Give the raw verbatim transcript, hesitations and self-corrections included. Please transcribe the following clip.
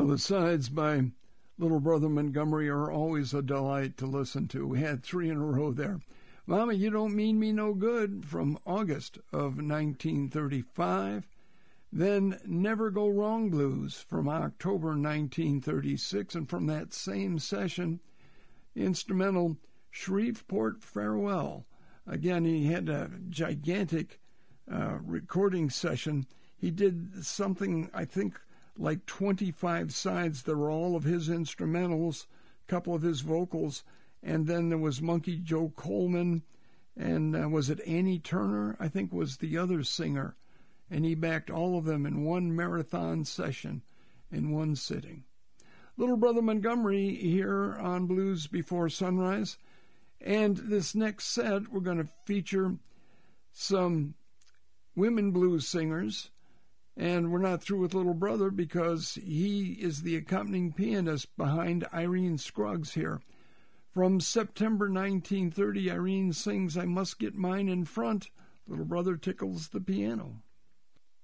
Well, the sides by Little Brother Montgomery are always a delight to listen to. We had three in a row there. Mama, You Don't Mean Me No Good from August of nineteen thirty-five. Then Never Go Wrong Blues from October nineteen thirty-six. And from that same session, instrumental Shreveport Farewell. Again, he had a gigantic uh, recording session. He did something, I think, like twenty-five sides. There were all of his instrumentals, a couple of his vocals, and then there was Monkey Joe Coleman, and uh, was it Annie Turner, I think was the other singer, and he backed all of them in one marathon session, in one sitting. Little Brother Montgomery here on Blues Before Sunrise, and this next set we're going to feature some women blues singers. And we're not through with Little Brother because he is the accompanying pianist behind Irene Scruggs here. From September nineteen thirty, Irene sings I Must Get Mine in Front. Little Brother tickles the piano.